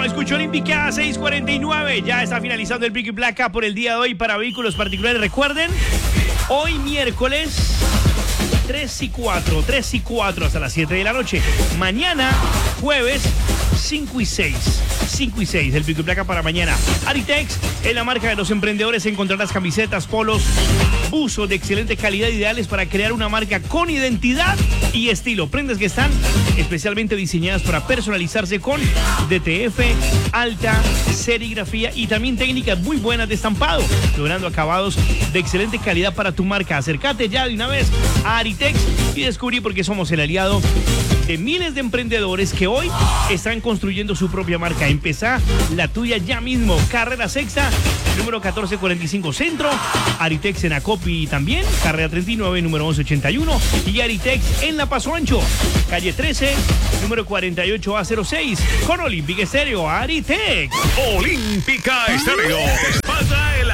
Eso, escucho Olímpica 6:49. Ya está finalizando el Pico y Placa por el día de hoy para vehículos particulares. Recuerden, hoy miércoles 3 y 4 hasta las 7 de la noche. Mañana, jueves 5 y 6 el Pico y Placa para mañana. Aritex, en la marca de los emprendedores encontrarás camisetas, polos, buzos de excelente calidad, ideales para crear una marca con identidad y estilo. Prendas que están especialmente diseñadas para personalizarse con DTF, alta serigrafía y también técnicas muy buenas de estampado, logrando acabados de excelente calidad para tu marca. Acércate ya de una vez a Aritex y descubrí por qué somos el aliado de miles de emprendedores que hoy están construyendo su propia marca. Empezá la tuya ya mismo. Carrera Sexta, número 1445 Centro. Aritex en Acopi también. Carrera 39, número 1181. Y Aritex en La Paso Ancho, calle 13, número 48A06. Con Olímpica Estéreo. Aritex. Olímpica